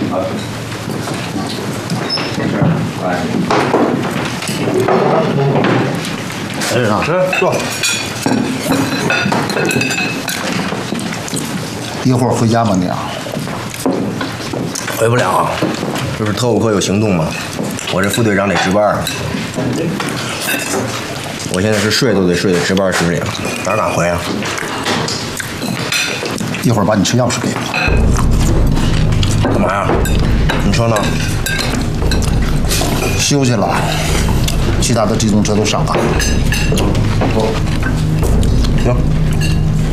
好，来。 哎啊， 坐。 一会儿回家吗你啊？ 回不了，这不是特务课有行动吗？我这副队长得值班。我现在是睡都得睡在值班室里，哪敢回啊？ 一会儿把你车钥匙给我。 干嘛呀？你车呢？ 休息了，其他的机动车都上了。 行。